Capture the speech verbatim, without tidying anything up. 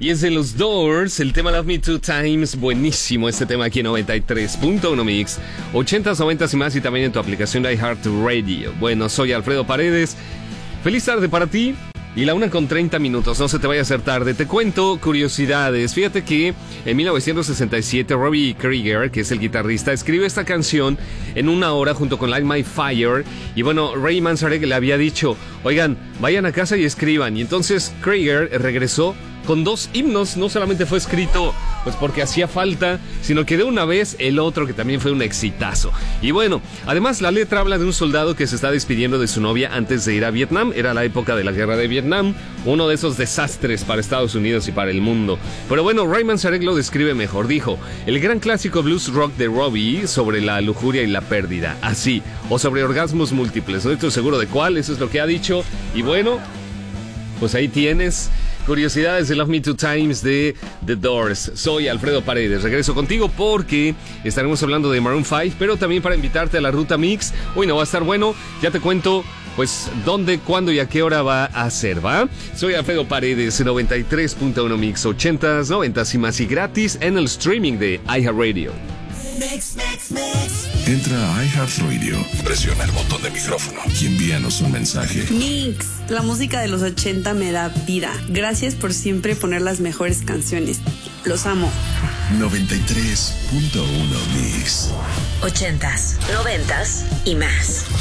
Y es de los Doors, el tema Love Me Two Times. Buenísimo este tema aquí en noventa y tres punto uno Mix. ochentas, noventas y más, y también en tu aplicación de iHeartRadio. Bueno, soy Alfredo Paredes. Feliz tarde para ti. Y la una con treinta minutos, no se te vaya a hacer tarde. Te cuento curiosidades. Fíjate que en mil novecientos sesenta y siete Robbie Krieger, que es el guitarrista, escribe esta canción en una hora junto con Light My Fire. Y bueno, Ray Manzarek le había dicho, oigan, vayan a casa y escriban. Y entonces Krieger regresó con dos himnos. No solamente fue escrito pues porque hacía falta, sino que de una vez el otro, que también fue un exitazo. Y bueno, además la letra habla de un soldado que se está despidiendo de su novia antes de ir a Vietnam. Era la época de la guerra de Vietnam, uno de esos desastres para Estados Unidos y para el mundo. Pero bueno, Ray Manzarek lo describe mejor. Dijo, el gran clásico blues rock de Robbie sobre la lujuria y la pérdida, así, o sobre orgasmos múltiples. No estoy seguro de cuál, eso es lo que ha dicho. Y bueno, pues ahí tienes curiosidades de Love Me Two Times de The Doors. Soy Alfredo Paredes. Regreso contigo porque estaremos hablando de Maroon cinco, pero también para invitarte a la Ruta Mix. Uy, no va a estar bueno. Ya te cuento, pues, dónde, cuándo y a qué hora va a ser, ¿va? Soy Alfredo Paredes, noventa y tres punto uno Mix, ochentas, noventas y más, y gratis en el streaming de iHeartRadio. Mix, mix, mix. Entra a iHeartRadio, presiona el botón de micrófono y envíanos un mensaje. Mix, la música de los ochenta me da vida. Gracias por siempre poner las mejores canciones. Los amo. noventa y tres punto uno Mix. Ochentas, noventas y más.